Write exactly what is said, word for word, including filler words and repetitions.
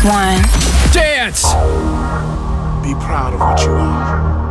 one. Dance! Be proud of what you are.